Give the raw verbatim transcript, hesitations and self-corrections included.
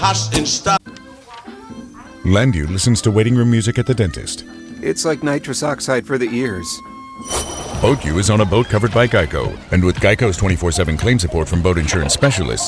Hass in Stadt. Landu listens to waiting room music at the dentist. It's like nitrous oxide for the ears. BoatU is on a boat covered by Geico. And with Geico's twenty-four seven claim support from boat insurance specialists,